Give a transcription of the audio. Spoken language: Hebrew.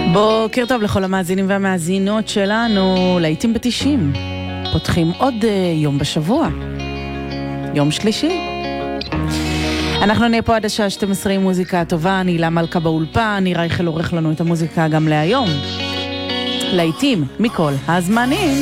בוקר טוב לכל המאזינים והמאזינות שלנו, להיטים ב-90. פותחים עוד יום בשבוע, יום שלישי. אנחנו נהיה פה עד השעה 12 עם מוזיקה טובה, אני הילה מלכה באולפן, רייכל עורך לנו את המוזיקה גם להיום. להיטים מכל הזמנים.